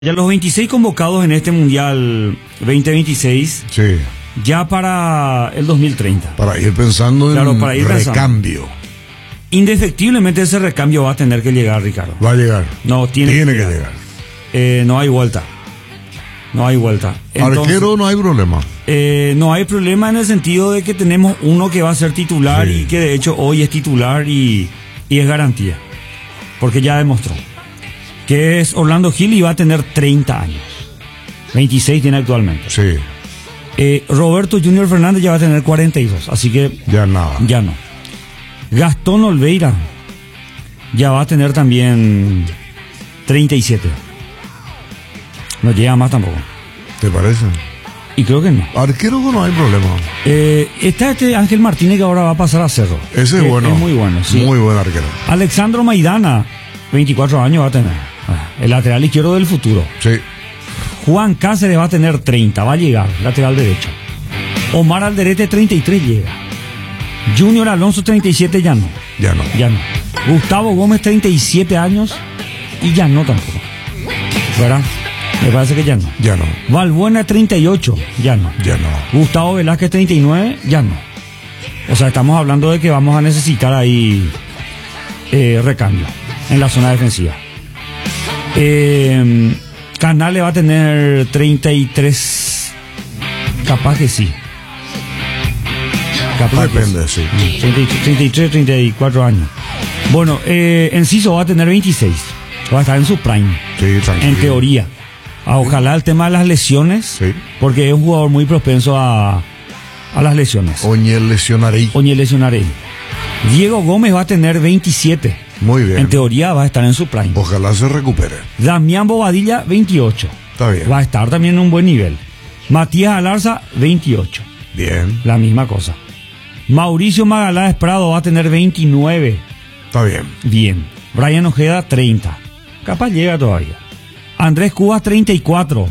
Ya los 26 convocados en este Mundial 2026, Sí, ya para el 2030. para ir pensando Claro, en para ir pensando. recambio. Indefectiblemente ese recambio va a tener que llegar, Ricardo. Va a llegar. No, tiene que llegar. No hay vuelta. No hay vuelta. Arquero no hay problema. No hay problema en el sentido de que tenemos uno que va a ser titular Sí. y que de hecho hoy es titular y es garantía. Porque ya demostró. Que es Orlando Gil y va a tener 30 años. 26 tiene actualmente. Sí, Roberto Junior Fernández ya va a tener 42, así que ya nada. ya no. Gastón Olveira ya va a tener también 37. No llega más tampoco. ¿Te parece? Y creo que no. Arquero no hay problema. Está este Ángel Martínez que ahora va a pasar a Cerro. Ese es bueno. Es muy bueno, sí. Muy buen arquero. Alexandro Maidana, 24 años va a tener. El lateral izquierdo del futuro. Sí, Juan Cáceres va a tener 30, va a llegar, lateral derecho. Omar Alderete, 33 llega. Junior Alonso, 37, ya no. ya no. Ya no. Gustavo Gómez, 37 años y ya no tampoco. ¿Verdad? Me parece que ya no. Ya no. Valbuena, 38, ya no. Ya no. Gustavo Velázquez, 39, ya no. O sea, estamos hablando de que vamos a necesitar ahí recambio en la zona defensiva. Canales va a tener 33. Capaz que sí. Capaz que Depende, sí. 33, 34 años. Bueno, Enciso va a tener 26. Va a estar en su prime. Sí, tranquilo. En teoría. Ojalá el tema de las lesiones. Sí. Porque es un jugador muy propenso a las lesiones. Oñel lesionaré. Oñe lesionaré. Diego Gómez va a tener 27. Muy bien. En teoría va a estar en su prime. Ojalá se recupere. Damián Bobadilla, 28. Está bien. Va a estar también en un buen nivel. Matías Alarza, 28. Bien. La misma cosa. Mauricio Magaláes Prado va a tener 29. Está bien. Bien. Brian Ojeda, 30. Capaz llega todavía. Andrés Cubas, 34.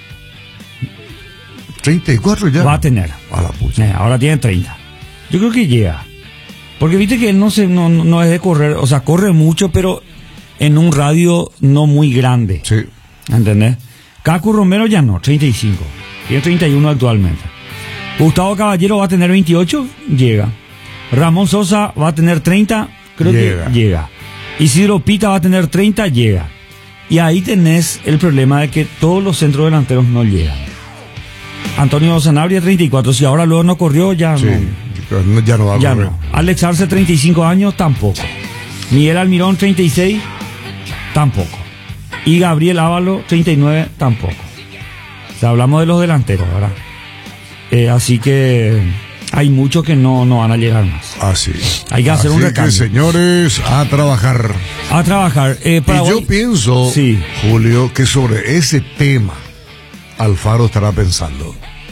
34 ya. Va a tener. A la pucha. Ahora tiene 30. Yo creo que llega. Porque viste que él no es de correr. O sea, corre mucho, pero en un radio no muy grande. Sí. ¿Entendés? Cacu Romero ya no, 35. Tiene 31 actualmente. Gustavo Caballero va a tener 28, llega. Ramón Sosa va a tener 30, creo Llega. que llega. Isidro Pita va a tener 30, llega. Y ahí tenés el problema de que todos los centros delanteros no llegan. Antonio Sanabria, 34. Si ahora luego no corrió, ya Sí. no. Ya no va a Ya correr. no. Alex Arce, 35 años, tampoco. Miguel Almirón, 36, tampoco. Y Gabriel Ávalo, 39, tampoco. O sea, hablamos de los delanteros, ¿verdad? Así que hay muchos que no van a llegar más. Así. Hay que hacer un Así recambio. que, señores, a trabajar. A trabajar. Y Paraguay- yo pienso, Sí. Julio, que sobre ese tema Alfaro estará pensando.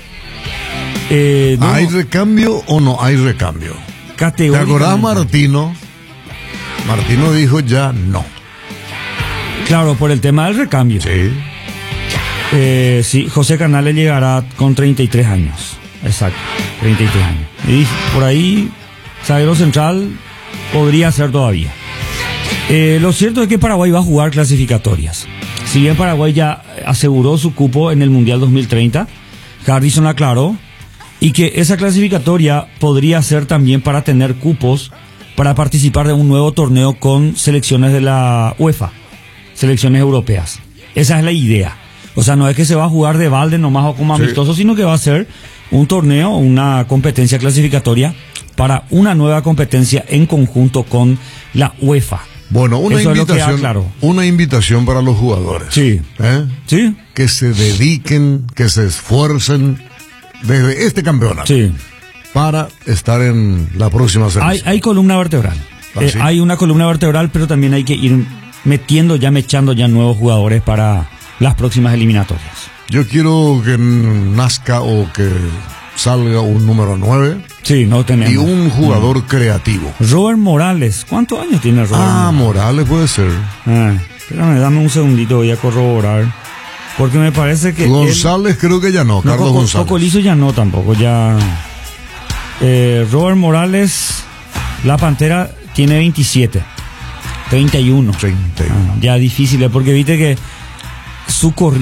no, ¿Hay recambio o no hay recambio? ¿Te categóricamente. acordás, Martino? Martino dijo ya no. Claro, por el tema del recambio. Sí. Sí, José Canales llegará con 33 años. Exacto, 33 años. Y por ahí, zaguero central podría ser todavía. Lo cierto es que Paraguay va a jugar clasificatorias. Si bien Paraguay ya aseguró su cupo en el Mundial 2030, Harrison aclaró, y que esa clasificatoria podría ser también para tener cupos para participar de un nuevo torneo con selecciones de la UEFA, selecciones europeas. Esa es la idea. O sea, no es que se va a jugar de balde nomás o como Sí. amistoso, sino que va a ser un torneo, una competencia clasificatoria para una nueva competencia en conjunto con la UEFA. Bueno, una Eso es lo que invitación, aclaró. una invitación para los jugadores. Sí. ¿Eh? ¿Sí? Que se dediquen, que se esfuercen desde este campeonato Sí. para estar en la próxima selección. Hay columna vertebral. ¿Ah, sí? Hay una columna vertebral, pero también hay que ir mechando ya nuevos jugadores para las próximas eliminatorias. Yo quiero que nazca o que salga un número 9 Sí, no tenemos. y un jugador creativo. Robert Morales. ¿Cuántos años tiene Robert Morales puede ser. Espérame, dame un segundito, voy a corroborar. Porque me parece que González creo que ya no, él, Carlos González. Cocolizo ya no tampoco, ya. Robert Morales, la Pantera, tiene 27. 31. 31. Ya difícil, porque viste que su corriente